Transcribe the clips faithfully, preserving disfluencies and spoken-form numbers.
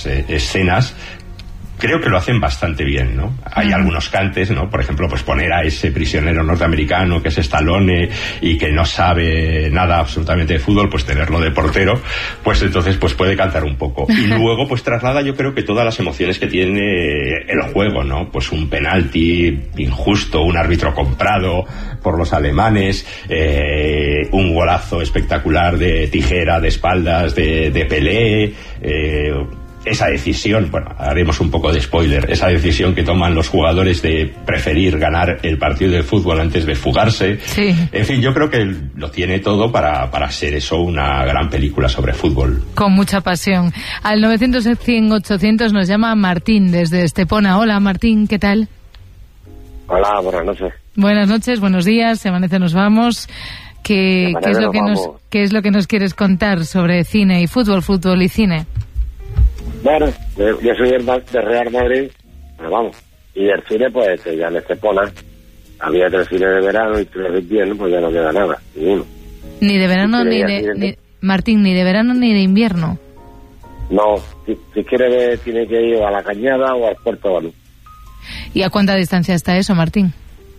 algunas eh, escenas. Creo que lo hacen bastante bien, ¿no? Hay uh-huh. algunos cantes, ¿no? Por ejemplo, pues poner a ese prisionero norteamericano que es Stallone y que no sabe nada absolutamente de fútbol, pues tenerlo de portero, pues entonces pues puede cantar un poco. Y luego pues traslada, yo creo que todas las emociones que tiene el juego, ¿no? Pues un penalti injusto, un árbitro comprado por los alemanes, eh, un golazo espectacular de tijera, de espaldas, de, de Pelé, eh, esa decisión, bueno, haremos un poco de spoiler, esa decisión que toman los jugadores de preferir ganar el partido de fútbol antes de fugarse. Sí. En fin, yo creo que lo tiene todo para, para ser eso una gran película sobre fútbol. Con mucha pasión. Al novecientos cien ochocientos nos llama Martín desde Estepona. Hola Martín, ¿qué tal? Hola, buenas noches. Buenas noches, buenos días, se amanece, nos vamos. ¿Qué, ¿qué, es lo que nos, ¿Qué es lo que nos quieres contar sobre cine y fútbol, fútbol y cine? Bueno, yo soy el de Real Madrid, pero vamos, y el cine, pues ya en Estepona había tres cines de verano y tres de invierno, pues ya no queda nada, ninguno. Ni de verano ni de, de... Ni, Martín, ni de verano ni de invierno. No, si, si quiere ver, tiene que ir a La Cañada o al Puerto Banús. ¿Y a cuánta distancia está eso, Martín?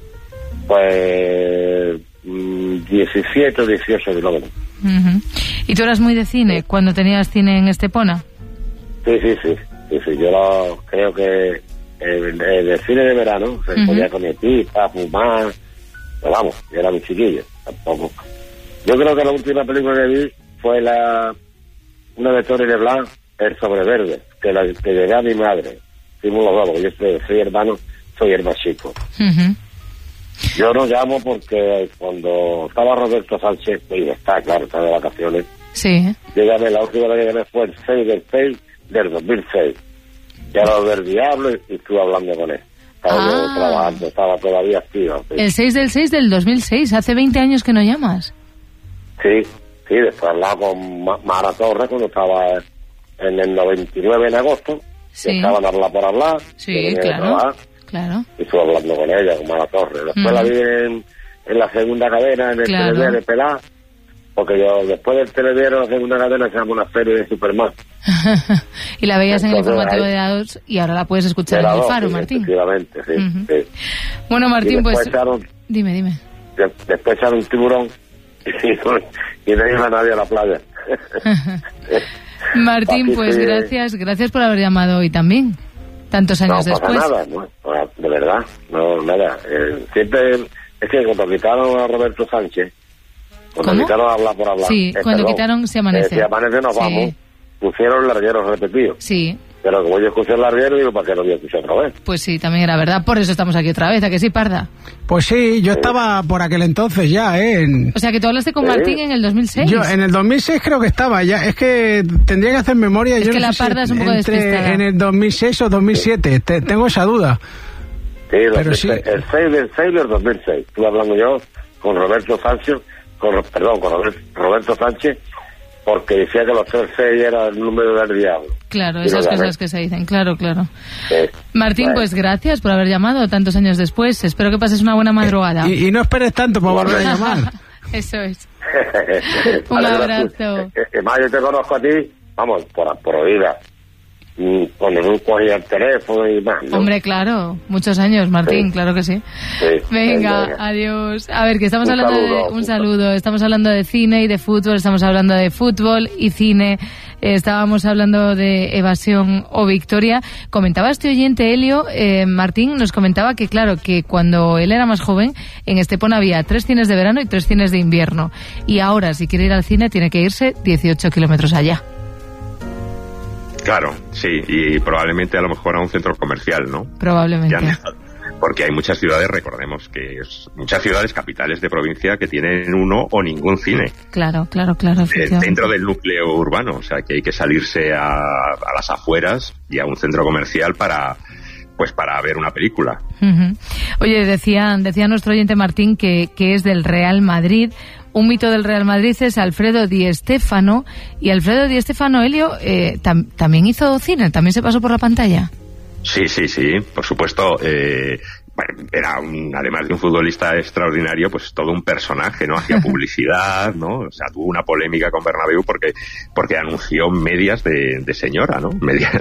Pues diecisiete o dieciocho kilómetros. Uh-huh. ¿Y tú eras muy de cine sí. cuando tenías cine en Estepona? Sí, sí, sí, sí, sí. Yo lo, creo que el, el, el cine de verano se uh-huh. podía comer pipa, fumar, pero vamos, yo era muy chiquillo, tampoco. Yo creo que la última película que vi fue la una de Tony Leblanc, El Sobreverde, que, la, que llegué a mi madre. Fuimos los dos, porque yo soy, soy hermano, soy el más chico. Uh-huh. Yo no llamo porque cuando estaba Roberto Sánchez, y está, claro, está de vacaciones, sí. Llegame, la última vez que llamé fue el seis del seis del dos mil seis. Ya era del diablo y, y estuve hablando con él. Estaba ah. yo trabajando, estaba todavía activo. Sí. El seis del seis del dos mil seis, hace veinte años que no llamas. Sí, sí, después hablaba con Mara Torres cuando estaba en el noventa y nueve en agosto. Sí. Estaban a hablar por hablar. Sí, claro, claro. Y estuve hablando con ella, con Mara Torres. Después mm. la vi en, en la segunda cadena, en el claro. T V de Pelá. Porque yo, después del telediario, la segunda cadena se llama una serie de Superman. Y la veías entonces, en el informativo ahí, de la dos y ahora la puedes escuchar en el Faro, sí, Martín. Efectivamente, sí, uh-huh. sí. Bueno, Martín, pues... Echaron, dime, dime. De, después echaron un tiburón y, y no iba nadie a la playa. Martín, Así pues que, gracias, gracias por haber llamado hoy también, tantos años no después. No pasa nada, no, de verdad, no, nada. Eh, siempre, es que cuando quitaron a Roberto Sánchez, cuando ¿Cómo? quitaron a hablar por hablar. Sí, eh, cuando perdón, quitaron Se Amanece. Eh, se amanece nos sí. vamos, pusieron el larguero repetido. Sí. Pero como yo escuché el larguero, digo, ¿para qué lo voy a escuchar otra vez? Pues sí, también era verdad, por eso estamos aquí otra vez, ¿a que sí, Parda? Pues sí, yo sí. estaba por aquel entonces ya, ¿eh? En... O sea, que tú hablaste con sí. Martín en el dos mil seis. Yo en el dos mil seis creo que estaba ya, es que tendría que hacer memoria. Es yo que no la sé Parda si es un poco entre despistada. En el dos mil seis o dos mil siete, Te, tengo esa duda. Sí, pero sí. el seis del seis del dos mil seis. Estuve hablando yo con Roberto Sánchez, con, perdón, con Roberto Sánchez, porque decía que los tres seis era el número del diablo. Claro, esas cosas que se dicen, claro, claro. Sí. Martín, bueno. pues gracias por haber llamado tantos años después. Espero que pases una buena madrugada. Y, y no esperes tanto para volver a llamar. Eso es. Un abrazo. Además, yo te conozco a ti, vamos, por, por oída. Cuando tú cogías el teléfono y más, ¿no? Hombre, claro, muchos años, Martín, sí. claro que sí. sí. Venga, venga, adiós. A ver, que estamos un hablando saludo, de... Un saludo. Estamos hablando de cine y de fútbol, estamos hablando de fútbol y cine. Eh, estábamos hablando de Evasión o Victoria. Comentaba este oyente, Helio, eh, Martín, nos comentaba que, claro, que cuando él era más joven, en Estepona había tres cines de verano y tres cines de invierno. Y ahora, si quiere ir al cine, tiene que irse dieciocho kilómetros allá. Claro, sí, y probablemente a lo mejor a un centro comercial, ¿no? Probablemente. Ya, porque hay muchas ciudades, recordemos que es, muchas ciudades capitales de provincia que tienen uno o ningún cine. Claro, claro, claro. Eh, dentro del núcleo urbano, o sea que hay que salirse a, a las afueras y a un centro comercial para... pues para ver una película. Uh-huh. Oye, decía, decía nuestro oyente Martín que, que es del Real Madrid. Un mito del Real Madrid es Alfredo Di Stéfano. Y Alfredo Di Stéfano, Helio, eh, tam, también hizo cine, también se pasó por la pantalla. Sí, sí, sí, por supuesto. Eh, bueno, era un, además de un futbolista extraordinario, pues todo un personaje, ¿no? Hacía publicidad, ¿no? O sea, tuvo una polémica con Bernabéu porque porque anunció medias de, de señora, ¿no? Medias